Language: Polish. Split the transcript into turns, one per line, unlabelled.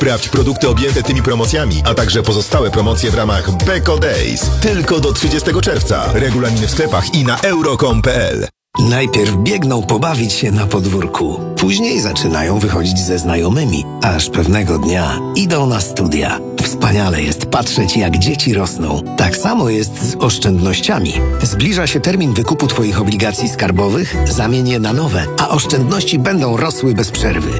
Sprawdź produkty objęte tymi promocjami, a także pozostałe promocje w ramach Beko Days. Tylko do 30 czerwca. Regulaminy w sklepach i na euro.com.pl.
Najpierw biegną pobawić się na podwórku. Później zaczynają wychodzić ze znajomymi. Aż pewnego dnia idą na studia. Wspaniale jest patrzeć, jak dzieci rosną. Tak samo jest z oszczędnościami. Zbliża się termin wykupu Twoich obligacji skarbowych, zamień je na nowe, a oszczędności będą rosły bez przerwy.